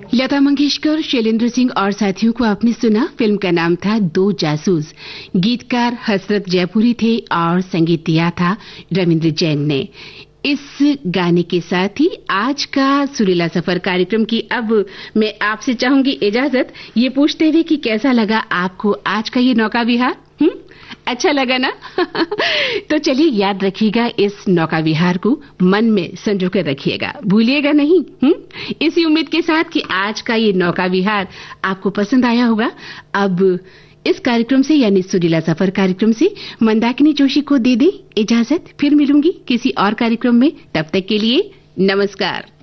लता मंगेशकर, शैलेंद्र सिंह और साथियों को आपने सुना। फिल्म का नाम था दो जासूस। गीतकार हसरत जयपुरी थे और संगीत दिया था रविंद्र जैन ने। इस गाने के साथ ही आज का सुरीला सफर कार्यक्रम की अब मैं आपसे चाहूंगी इजाजत, ये पूछते हुए कि कैसा लगा आपको आज का ये नौका विहार? अच्छा लगा ना? तो चलिए याद रखिएगा, इस नौका विहार को मन में संजो कर रखिएगा, भूलिएगा नहीं। इसी उम्मीद के साथ कि आज का ये नौका विहार आपको पसंद आया होगा। अब इस कार्यक्रम से यानी सुरीला सफर कार्यक्रम से मंदाकिनी जोशी को दे दे इजाजत। फिर मिलूंगी किसी और कार्यक्रम में, तब तक के लिए नमस्कार।